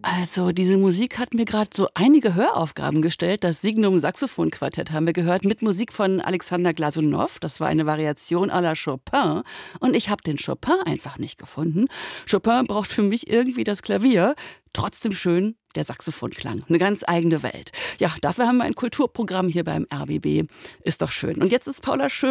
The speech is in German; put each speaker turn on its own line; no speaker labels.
Also, diese Musik hat mir gerade so einige Höraufgaben gestellt. Das Signum Saxophon-Quartett haben wir gehört mit Musik von Alexander Glasunow. Das war eine Variation à la Chopin. Und ich habe den Chopin einfach nicht gefunden. Chopin braucht für mich irgendwie das Klavier. Trotzdem schön der Saxophonklang. Eine ganz eigene Welt. Ja, dafür haben wir ein Kulturprogramm hier beim RBB. Ist doch schön. Und jetzt ist Paula Schön